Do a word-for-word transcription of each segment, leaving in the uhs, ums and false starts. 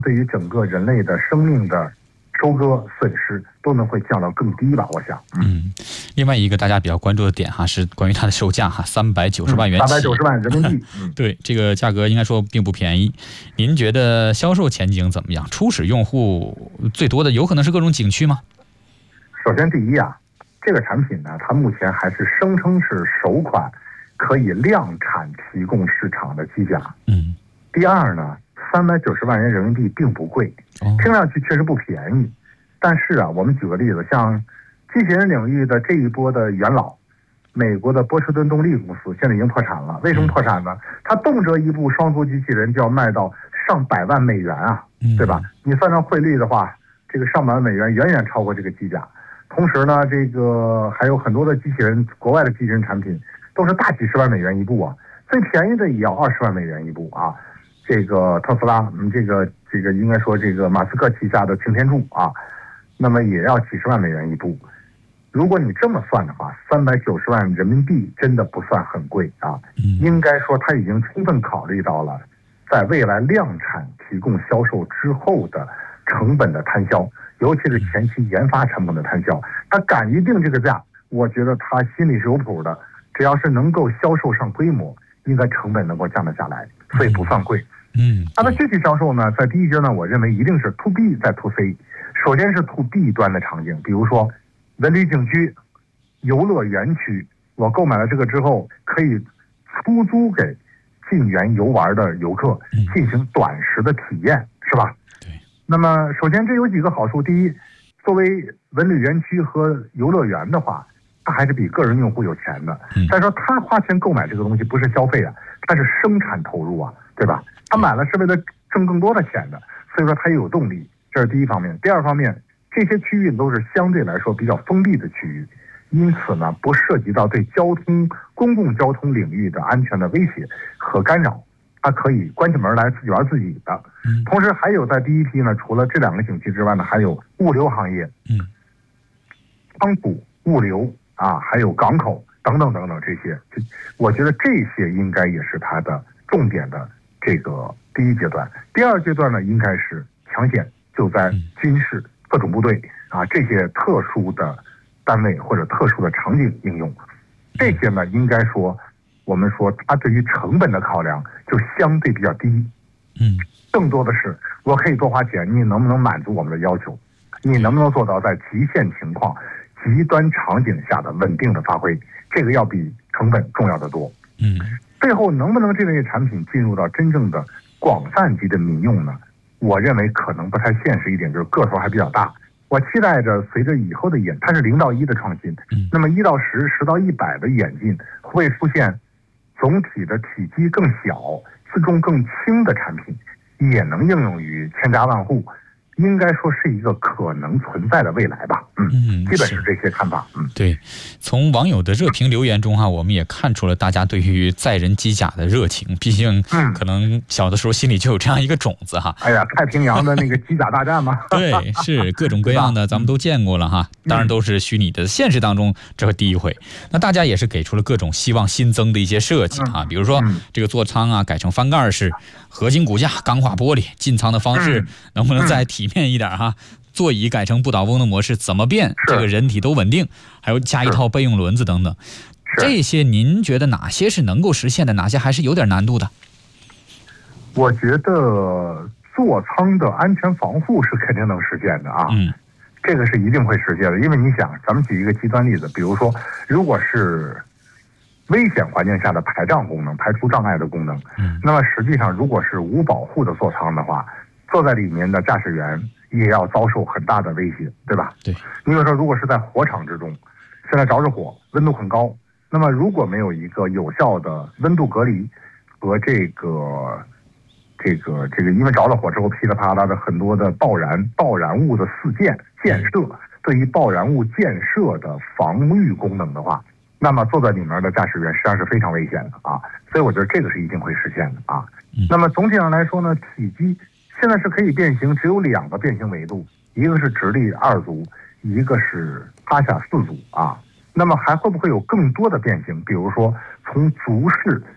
对于整个人类的生命的收割损失都能会降到更低吧，我想。 嗯，另外一个大家比较关注的点哈，是关于它的售价哈，三百九十万元起， 三百九十万人民币。 嗯，对，这个价格应该说并不便宜。您觉得销售前景怎么样？初始用户最多的有可能是各种景区吗？ 首先，第一啊，这个产品呢，它目前还是声称是首款可以量产提供市场的机甲。 嗯。 第二呢，三百九十万元人民币并不贵，听上去确实不便宜。但是啊，我们举个例子，像机器人领域的这一波的元老，美国的波士顿动力公司现在已经破产了。为什么破产呢？它动辄一部双足机器人就要卖到上百万美元啊，对吧？你算上汇率的话，这个上百万美元远远超过这个机甲。同时呢，这个还有很多的机器人，国外的机器人产品都是大几十万美元一部啊，最便宜的也要二十万美元一部啊。这个特斯拉，嗯，这个这个应该说这个马斯克旗下的擎天柱啊，那么也要几十万美元一部。如果你这么算的话，三百九十万人民币真的不算很贵啊。应该说它已经充分考虑到了在未来量产提供销售之后的成本的摊销，尤其是前期研发成本的摊销。他敢于定这个价，我觉得他心里是有谱的。只要是能够销售上规模，应该成本能够降得下来，所以不算贵。 嗯， 它的具体销售呢，在第一阶段，我认为一定是 to B 再 to C。首先是 to B 端的场景，比如说文旅景区、游乐园区，我购买了这个之后，可以出租给进园游玩的游客进行短时的体验，是吧？ 对。 那么，首先这有几个好处：第一，作为文旅园区和游乐园的话，它还是比个人用户有钱的。再说他花钱购买这个东西不是消费啊，它是生产投入啊，对吧？他买了是为了挣更多的钱的，所以说他也有动力，这是第一方面。第二方面，这些区域都是相对来说比较封闭的区域，因此呢，不涉及到对交通、公共交通领域的安全的威胁和干扰，它可以关起门来自己玩自己的。同时还有在第一批呢，除了这两个景区之外呢，还有物流行业，嗯，仓储、物流啊，还有港口等等等等这些，我觉得这些应该也是它的重点的这个第一阶段。第二阶段呢，应该是抢险救灾、军事、特种部队啊这些特殊的单位或者特殊的场景应用。这些呢，应该说我们说它对于成本的考量就相对比较低。 嗯， 更多的是我可以多花钱，你能不能满足我们的要求？你能不能做到在极限情况、极端场景下的稳定的发挥？这个要比成本重要的多。 嗯。 最后能不能这类产品进入到真正的广泛级的民用呢？我认为可能不太现实一点，就是个头还比较大。我期待着随着以后的演，它是零到一的创新，那么一到十、十到一百的演进，会出现总体的体积更小、自重更轻的产品，也能应用于千家万户。应该说是一个可能存在的未来吧。嗯，嗯基本是这些看法。嗯， 对，从网友的热评留言中哈，我们也看出了大家对于载人机甲的热情。毕竟，可能小的时候心里就有这样一个种子哈。 哎呀，太平洋的那个机甲大战嘛。 对，是各种各样的，咱们都见过了哈。当然都是虚拟的，现实当中这是第一回。那大家也是给出了各种希望新增的一些设计啊，比如说这个座舱啊改成翻盖式，合金骨架、钢化玻璃，进舱的方式能不能再体面一点哈？座椅改成不倒翁的模式，怎么变这个人体都稳定？还有加一套备用轮子等等，这些您觉得哪些是能够实现的，哪些还是有点难度的？ 我觉得座舱的安全防护是肯定能实现的啊，嗯，这个是一定会实现的。因为你想，咱们举一个极端例子，比如说，如果是危险环境下的排障功能、排除障碍的功能，嗯，那么实际上如果是无保护的座舱的话，坐在里面的驾驶员也要遭受很大的威胁，对吧？ 对。 你比如说，如果是在火场之中，现在着着火，温度很高，那么如果没有一个有效的温度隔离和这个这个这个，因为着了火之后噼里啪啦的很多的爆燃爆燃物的四溅溅射，对于爆燃物溅射的防御功能的话，那么坐在里面的驾驶员实际上是非常危险的啊。所以我觉得这个是一定会实现的啊。那么总体上来说呢，体积现在是可以变形，只有两个变形维度，一个是直立二足，一个是趴下四足啊。那么还会不会有更多的变形？比如说从足式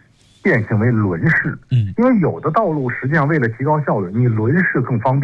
变形为轮式。 嗯， 因为有的道路实际上为了提高效率，你轮式更方便。